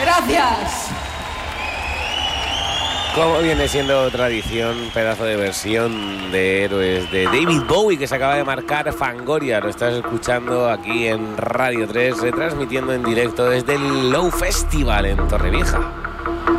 Gracias. Como viene siendo tradición, pedazo de versión de Héroes de David Bowie que se acaba de marcar Fangoria. Lo estás escuchando aquí en Radio 3, retransmitiendo en directo desde el Low Festival en Torrevieja.